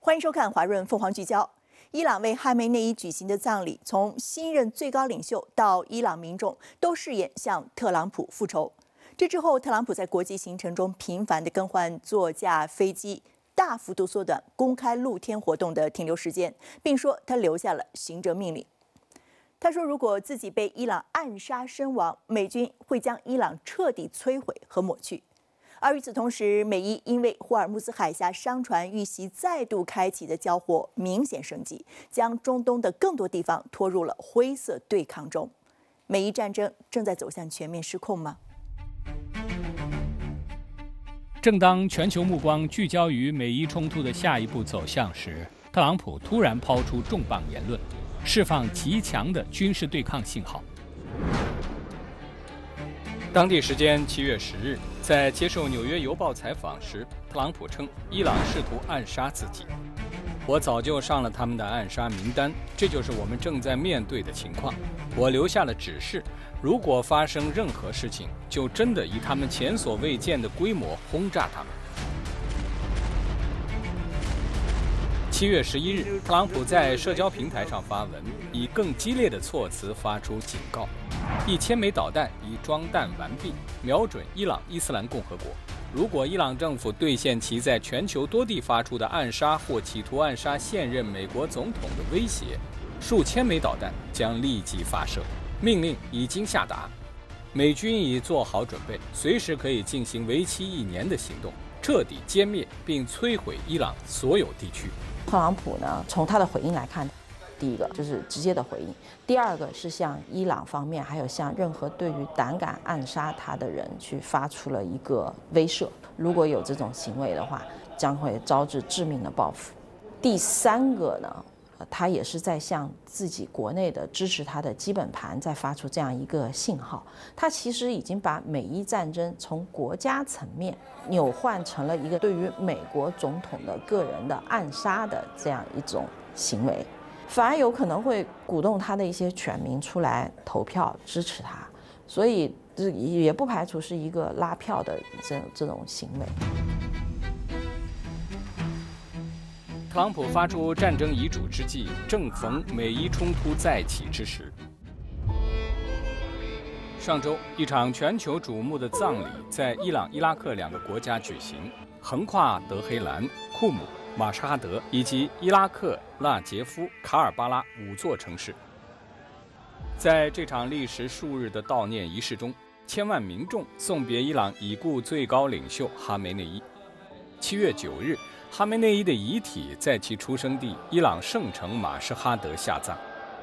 欢迎收看华润凤凰聚焦。伊朗为哈梅内伊举行的葬礼，从新任最高领袖到伊朗民众都誓言向特朗普复仇。这之后，特朗普在国际行程中频繁地更换座驾飞机，大幅度缩短公开露天活动的停留时间，并说他留下了行政命令。他说，如果自己被伊朗暗杀身亡，美军会将伊朗彻底摧毁和抹去。而与此同时，美伊因为霍尔木兹海峡商船遇袭再度开启的交火明显升级，将中东的更多地方拖入了灰色对抗中。美伊战争正在走向全面失控吗？ 正当全球目光聚焦于美伊冲突的下一步走向时，特朗普突然抛出重磅言论，释放极强的军事对抗信号。当地时间7月10日，在接受《纽约邮报》采访时，特朗普称伊朗试图暗杀自己。我早就上了他们的暗杀名单，这就是我们正在面对的情况。我留下了指示，如果发生任何事情，就真的以他们前所未见的规模轰炸他们。7月11日，特朗普在社交平台上发文，以更激烈的措辞发出警告：1000枚导弹已装弹完毕，瞄准伊朗伊斯兰共和国。如果伊朗政府兑现其在全球多地发出的暗杀或企图暗杀现任美国总统的威胁，数千枚导弹将立即发射。命令已经下达，美军已做好准备，随时可以进行为期1年的行动，彻底歼灭并摧毁伊朗所有地区。 特朗普呢，从他的回应来看，第一个就是直接的回应，第二个是向伊朗方面，还有向任何对于胆敢暗杀他的人去发出了一个威慑，如果有这种行为的话，将会招致致命的报复。第三个呢，他也是在向自己国内的支持他的基本盘在发出这样一个信号，他其实已经把美伊战争从国家层面扭换成了一个对于美国总统的个人的暗杀的这样一种行为，反而有可能会鼓动他的一些选民出来投票支持他，所以也不排除是一个拉票的这种行为。 特朗普发出战争遗嘱之际，正逢美伊冲突再起之时。上周，一场全球瞩目的葬礼在伊朗、伊拉克2个国家举行，横跨德黑兰、库姆、马什哈德以及伊拉克纳杰夫、卡尔巴拉5座城市。在这场历时数日的悼念仪式中，千万民众送别伊朗已故最高领袖哈梅内伊。7月9日，哈梅内伊的遗体在其出生地伊朗圣城马什哈德下葬。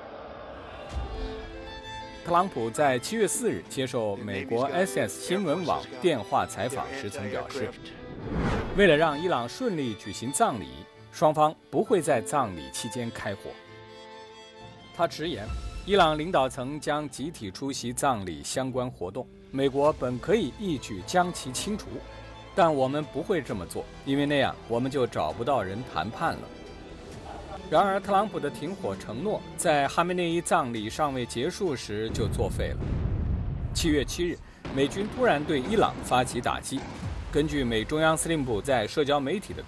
特朗普在7月4日接受美国 SS 新闻网电话采访时曾表示，为了让伊朗顺利举行葬礼，双方不会在葬礼期间开火。他直言，伊朗领导层将集体出席葬礼相关活动，美国本可以一举将其清除，但我们不会这么做，因为那样我们就找不到人谈判了。然而，特朗普的停火承诺在哈梅内伊葬礼尚未结束时就作废了。7月7日，美军突然对伊朗发起打击。根据美中央司令部在社交媒体的